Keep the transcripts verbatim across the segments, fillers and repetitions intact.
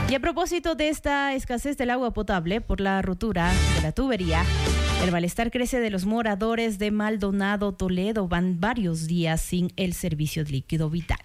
Y a propósito de esta escasez del agua potable por la rotura de la tubería, el malestar crece de los moradores de Maldonado, Toledo. Van varios días sin el servicio de líquido vital.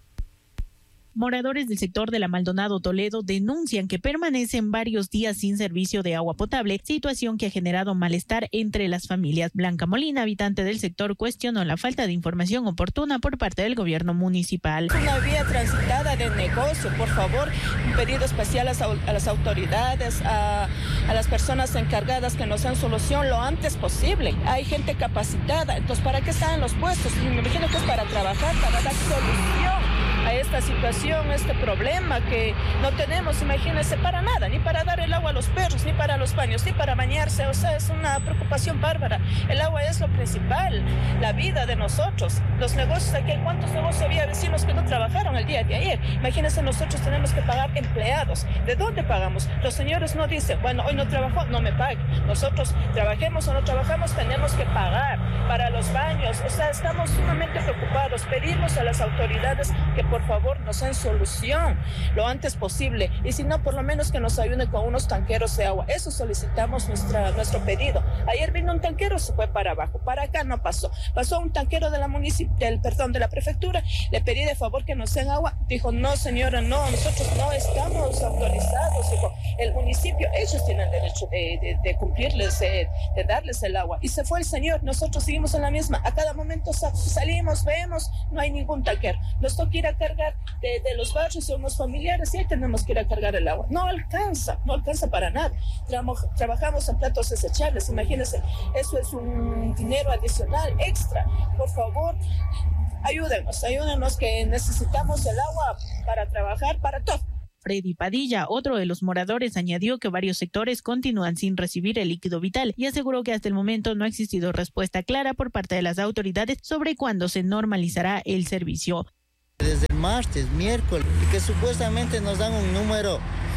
Moradores del sector de la Maldonado Toledo denuncian que permanecen varios días sin servicio de agua potable, situación que ha generado malestar entre las familias. Blanca Molina, habitante del sector, cuestionó la falta de información oportuna por parte del gobierno municipal. Es una vía transitada de negocio, por favor, un pedido especial a las autoridades, a, a las personas encargadas que nos den solución lo antes posible. Hay gente capacitada, entonces ¿para qué están en los puestos? Me imagino que es para trabajar, para dar solución a esta situación, este problema que no tenemos, imagínense, para nada, ni para dar el agua a los perros, ni para los baños, ni para bañarse. O sea, es una preocupación bárbara. El agua es lo principal, la vida de nosotros. Los negocios aquí, ¿cuántos negocios había vecinos que no trabajaron el día de ayer? Imagínense, nosotros tenemos que pagar empleados. ¿De dónde pagamos? Los señores no dicen, bueno, hoy no trabajó, no me pague. Nosotros, trabajemos o no trabajamos, tenemos que pagar para los baños. O sea, estamos sumamente preocupados. Pedimos a las autoridades que por favor nos den solución lo antes posible, y si no, por lo menos que nos ayuden con unos tanqueros de agua. Eso solicitamos nuestra, nuestro pedido. Ayer vino un tanquero, se fue para abajo, para acá no pasó. Pasó un tanquero de la municip- del, perdón, de la prefectura, le pedí de favor que nos den agua, dijo, no señora, no, nosotros no estamos autorizados. Dijo, el municipio, ellos tienen el derecho de, de, de cumplirles, de, de darles el agua, y se fue el señor. Nosotros seguimos en la misma, a cada momento salimos, vemos, no hay ningún tanquero, nos toca ir a cargar de, de los barrios, somos familiares y ahí tenemos que ir a cargar el agua. No alcanza, no alcanza para nada. Tramo, trabajamos en platos desechables, imagínense, eso es un dinero adicional, extra. Por favor, ayúdenos, ayúdenos que necesitamos el agua para trabajar, para todo. Freddy Padilla, otro de los moradores, añadió que varios sectores continúan sin recibir el líquido vital y aseguró que hasta el momento no ha existido respuesta clara por parte de las autoridades sobre cuándo se normalizará el servicio. Desde el martes, miércoles, que supuestamente nos dan un número,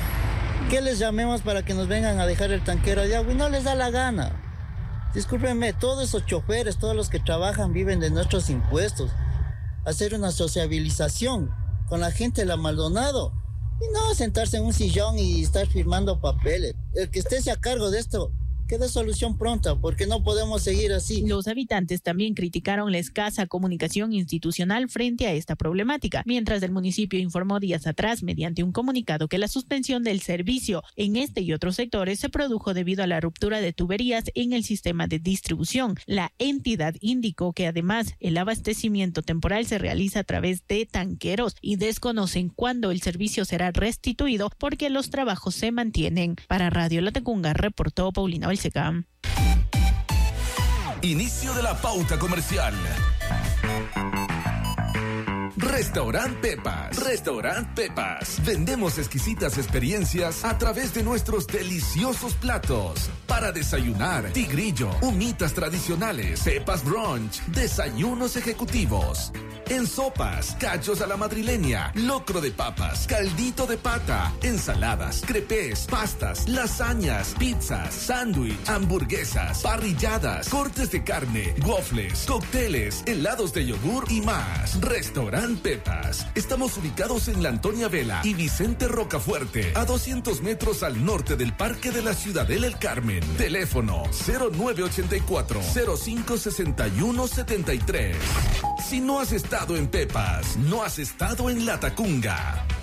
que les llamemos para que nos vengan a dejar el tanquero de agua y no les da la gana. Discúlpenme, todos esos choferes, todos los que trabajan viven de nuestros impuestos. Hacer una sociabilización con la gente de la Maldonado y no sentarse en un sillón y estar firmando papeles. El que esté a cargo de esto, que dé solución pronta, porque no podemos seguir así. Los habitantes también criticaron la escasa comunicación institucional frente a esta problemática, mientras el municipio informó días atrás, mediante un comunicado, que la suspensión del servicio en este y otros sectores se produjo debido a la ruptura de tuberías en el sistema de distribución. La entidad indicó que además el abastecimiento temporal se realiza a través de tanqueros y desconocen cuándo el servicio será restituido porque los trabajos se mantienen. Para Radio Latacunga, reportó Paulina Balseca. Inicio de la pauta comercial. Restaurant Pepas. Restaurant Pepas. Vendemos exquisitas experiencias a través de nuestros deliciosos platos. Para desayunar, tigrillo, humitas tradicionales, Pepas Brunch, desayunos ejecutivos. En sopas, cachos a la madrileña, locro de papas, caldito de pata, ensaladas, crepes, pastas, lasañas, pizzas, sándwich, hamburguesas, parrilladas, cortes de carne, waffles, cócteles, helados de yogur y más. Restaurant Pepas. Estamos ubicados en la Antonia Vela y Vicente Rocafuerte, a doscientos metros al norte del Parque de la Ciudadela El Carmen. Teléfono cero nueve ochenta y cuatro, cero cinco sesenta y uno setenta y tres. Si no has estado en Pepas, no has estado en Latacunga.